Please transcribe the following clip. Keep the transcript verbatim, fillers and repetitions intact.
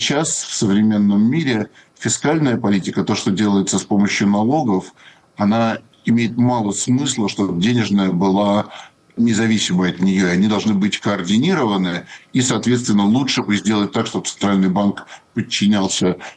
сейчас в современном мире фискальная политика, то, что делается с помощью налогов, она имеет мало смысла, чтобы денежная была независимой от нее. Они должны быть координированы, и, соответственно, лучше бы сделать так, чтобы Центральный банк подчинялся